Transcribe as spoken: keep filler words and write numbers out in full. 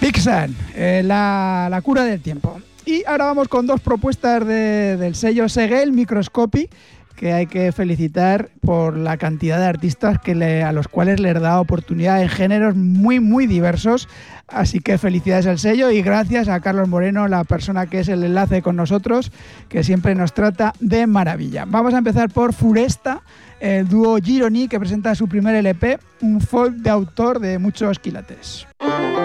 Vixen, eh, la, la cura del tiempo. Y ahora vamos con dos propuestas de, del sello Segel Microscopy, que hay que felicitar por la cantidad de artistas que le, a los cuales les da oportunidad en géneros muy, muy diversos. Así que felicidades al sello y gracias a Carlos Moreno, la persona que es el enlace con nosotros, que siempre nos trata de maravilla. Vamos a empezar por Furesta, el dúo Gironi, que presenta su primer L P, un folk de autor de muchos quilates.